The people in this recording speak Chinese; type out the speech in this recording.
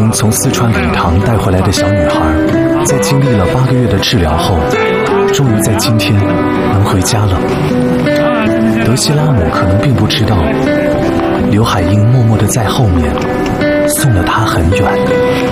年从四川理塘带回来的小女孩，在经历了8个月的治疗后，终于在今天能回家了。德西拉姆可能并不知道，刘海英默默地在后面送了她很远。